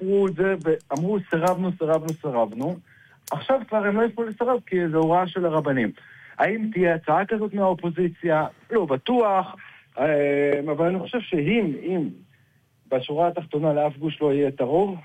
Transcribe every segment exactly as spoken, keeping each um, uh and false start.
ספרו את זה ואמרו סרבנו, סרבנו, סרבנו. עכשיו כבר הם לא יפו לסרב כי זו הוראה של הרבנים. האם תהיה הצעה כזאת מהאופוזיציה? לא בטוח, אבל אני חושב שאם, אם בשורה התחתונה לאף גוש לא יהיה את הרוב,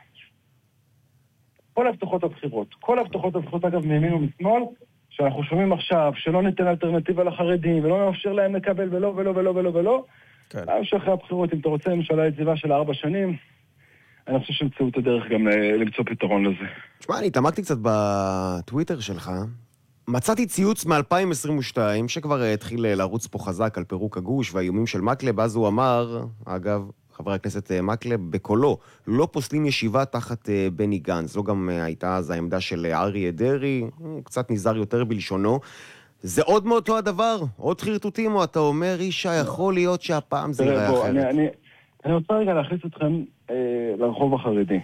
כל הבטחות הבחירות, כל הבטחות הבחירות אגב מימין ומשמאל, שאנחנו שומעים עכשיו שלא ניתן אלטרנטיבה לחרדים ולא נאפשר להם לקבל ולא ולא ולא ולא ולא, כן. שאחרי הבחירות, אם אתה רוצה ממשלה יציבה של ארבע שנים, אני חושב שמצאו את הדרך גם למצוא פתרון לזה. תשמע, אני התעמקתי קצת בטוויטר שלך, מצאתי ציוץ מ-אלפיים עשרים ושתיים, שכבר התחיל לרוץ פה חזק על פירוק הגוש והאיומים של מקלב, אז הוא אמר, אגב, חבר הכנסת מקלב, בקולו, לא פוסלים ישיבה תחת בני גנץ. זו גם הייתה אז העמדה של אריה דרעי, קצת נזהר יותר בלשונו. זה עוד מאותו הדבר? עוד חרטוטים, או אתה אומר, אישה, יכול להיות שהפעם זה יראה אחרת? אני, אני, אני רוצה רגע להכניס אתכם אה, לרחוב החרדי.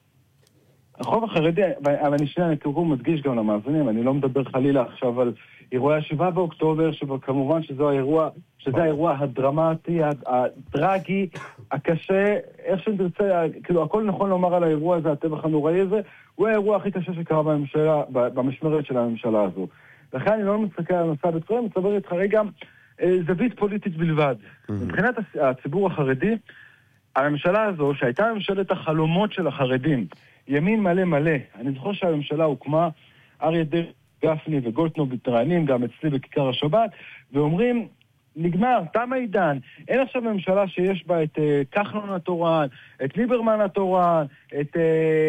הרחוב החרדי, אבל אני שנייה, אני כאילו מדגיש גם למאזינים, אני לא מדבר חלילה עכשיו על אירועי השבעה באוקטובר, שכמובן שזה האירוע, שזה האירוע הדרמטי, הטרגי, הקשה, איך שתרצה, כאילו הכל נכון לומר על האירוע הזה, הטבח הנוראי הזה, הוא האירוע הכי קשה שקרה בממשלה, במשמרת של הממשלה הזו. לכן אני לא מסתכל על הנושא בצורה, אני מצבר איתך רגע זווית פוליטית בלבד. מבחינת הציבור החרדי, הממשלה הזו, שהייתה ממשלת החלומות של החרדים, ימין מלא מלא, אני זוכר שהממשלה הוקמה, אריה דרעי, גפני וגולדקנופ מתראיינים גם אצלי בכיכר השבת, ואומרים, נגמר, תם העידן, אין עכשיו ממשלה שיש בה את uh, כחלון התורן, את ליברמן התורן, את uh,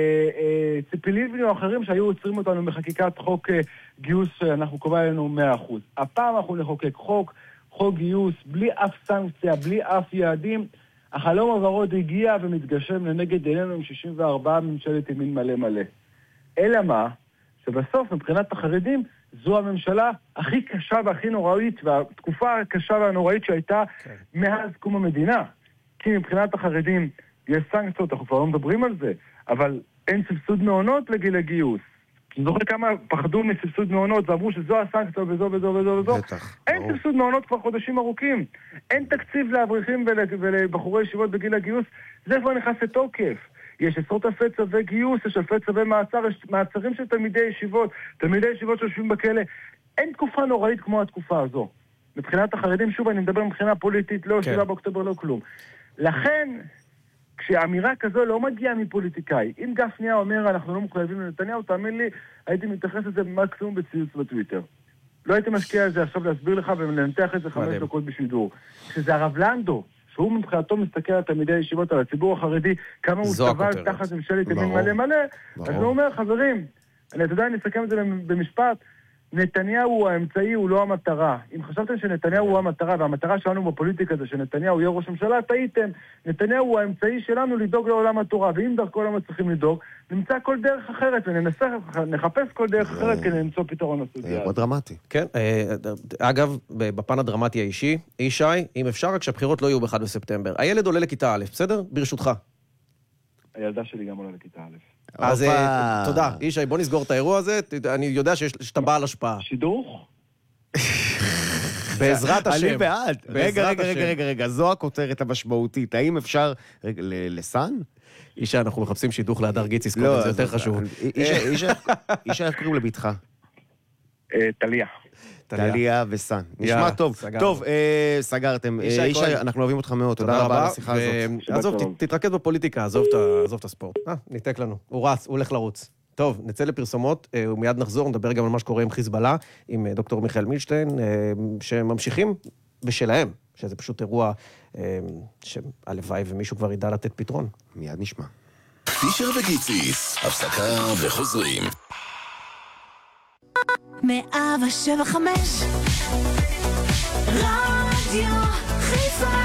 uh, ציפי לבני או אחרים שהיו עוצרים אותנו בחקיקת חוק uh, גיוס שאנחנו קובעים לנו מאה אחוז. הפעם אנחנו נחוקק חוק, חוק גיוס, בלי אף סנקציה, בלי אף יעדים, החלום הוורוד הגיע ומתגשם לנגד עינינו עם שישים וארבע ממשלת ימין מלא מלא. אלא מה? שבסוף מבחינת החרדים זו הממשלה הכי קשה והכי נוראית, והתקופה הקשה והנוראית שהייתה כן. מאז קום המדינה. כי מבחינת החרדים יש סנקציות, אנחנו כבר לא מדברים על זה, אבל אין סבסוד מעונות לגיל הגיוס. אני זוכר כמה פחדו מסבסוד מעונות ואמרו שזו הסנקציה וזו וזו וזו וזו. בטח. אין ברור. סבסוד מעונות כבר חודשים ארוכים. אין תקציב לאברכים ול... ולבחורי ישיבות בגיל הגיוס. זה כבר נכנס לתוקף. יש עשרות אלפי צווי גיוס, יש אלפי צווי מעצר, יש מעצרים של תלמידי ישיבות, תלמידי ישיבות שיושבים בכלא. אין תקופה נוראית כמו התקופה הזו. מבחינת החרדים, שוב, אני מדבר מבחינה פוליטית, לא שבעה באוקטובר, לא כלום. לכן, כשאמירה כזו לא מגיעה מפוליטיקאי, אם גפני אומר, אנחנו לא מחויבים לנתניהו, תאמין לי, הייתי מתייחס לזה מקסימום בציוץ בטוויטר. לא הייתי משקיע על זה עכשיו להסביר לך ולנתח את זה חמש דקות בשידור. כשזה הרב לנדו, שהוא מבחינתו מסתכל על תלמידי הישיבות, על הציבור החרדי, כמה הוא סבל תחת ממשלת ימין מלא מלא, אז הוא אומר, חברים, אני יודע, אני אסכם את זה במשפט, נתניהו הוא האמצעי, הוא לא המטרה. אם חשבתם שנתניהו הוא המטרה, והמטרה שלנו בפוליטיקה זה שנתניהו יהיה ראש הממשלה, טעיתם. נתניהו הוא האמצעי שלנו לדאוג לעולם התורה, ואם דרכו לא מצליחים לדאוג, נמצא כל דרך אחרת, וננסה, נחפש כל דרך אחרת כדי למצוא פתרון לסוגיה. זה דרמטי. כן, אגב, בפן הדרמטי האישי, ישי, אם אפשר רק שהבחירות לא יהיו ב-אחד בספטמבר. הילד עולה לכיתה א', בסדר? ברשותך. הילדה שלי גם עולה לכיתה א'. אז תודה, ישי, בוא נסגור את האירוע הזה, אני יודע שאתה בעל השפעה. שידוך? בעזרת השם. אני בעד. רגע, רגע, רגע, רגע, רגע, זו הכותרת המשמעותית. האם אפשר, לסן? אישה, אנחנו מחפשים שידוך להדר גיציס, זה יותר חשוב. אישה, איך קוראים לביתך? תליה. תליה וסן. נשמע טוב. טוב, סגרתם. אישה, אנחנו אוהבים אותך מאוד. תודה רבה על השיחה הזאת. עזוב, תתרכז בפוליטיקה, עזוב את הספורט. אה, ניתק לנו. הוא רץ, הוא הולך לרוץ. טוב, נצא לפרסומות, ומיד נחזור, נדבר גם על מה שקורה עם חיזבאללה, עם דוקטור מיכאל מילשטיין, שממשיכים בשלהם, שזה פשוט אירוע שהלוואי ומישהו כבר ידע לתת פתרון. מיד נשמע. פישר וגיציס, הפסקה וחוזרים. מאה ושבע חמש רדיו חיפה.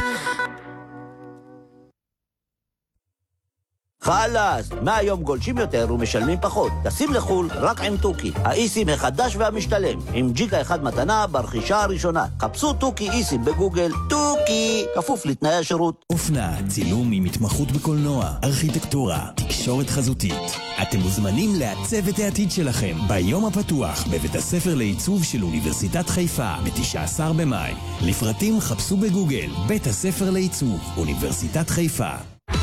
חלאס, מהיום גולשים יותר ומשלמים פחות. טסים לחול רק עם טוקי, האיסים החדש והמשתלם, עם ג'יגה אחד מתנה ברכישה הראשונה. חפשו טוקי איסים בגוגל, טוקי, כפוף לתנאי השירות. אופנה, צילום עם התמחות בקולנוע, ארכיטקטורה, תקשורת חזותית. אתם מוזמנים לעצב את העתיד שלכם ביום הפתוח בבית הספר לעיצוב של אוניברסיטת חיפה ב-תשעה עשר במאי. לפרטים חפשו בגוגל, בית הספר לעיצוב, אוניברסיטת חיפה.